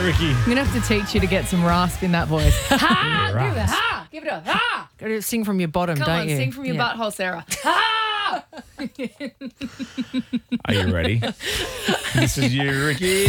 right, Ricky. I'm going to have to teach you to get some rasp in that voice. Ha! Rasp. Give it a ha! Give it a ha! Got to sing from your bottom, Come don't on, you? sing from your Yeah. butthole, Sarah. Ha! Are you ready? This is you, Ricky.